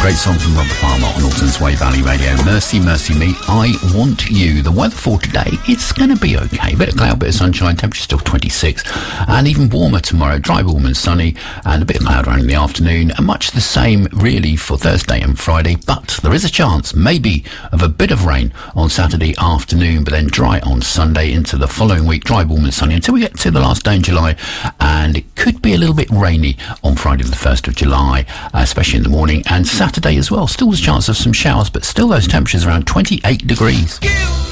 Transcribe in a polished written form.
Great song from Robert Palmer on Alton's Way Valley Radio. Mercy, Mercy Me, I Want You. The weather for today, it's going to be okay. Bit of cloud, bit of sunshine, temperature still 26. And even warmer tomorrow, dry, warm and sunny. And a bit of cloud around in the afternoon. And much the same, really, for Thursday and Friday. But there is a chance, maybe, of a bit of rain on Saturday afternoon. But then dry on Sunday into the following week. Dry, warm and sunny until we get to the last day in July. And it could be a little bit rainy on Friday the 1st of July, especially in the morning. And Saturday as well. Still a chance of some showers, but still those temperatures around 28 degrees.